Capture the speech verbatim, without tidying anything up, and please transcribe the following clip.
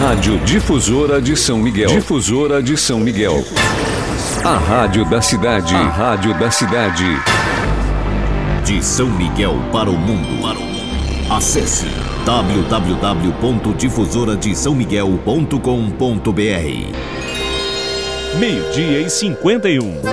Rádio Difusora de São Miguel. Difusora de São Miguel. A rádio da cidade. A rádio da cidade. De São Miguel para o mundo. Para o mundo. Acesse w w w ponto difusora de são miguel ponto com ponto b r. Meio-dia e cinquenta e um.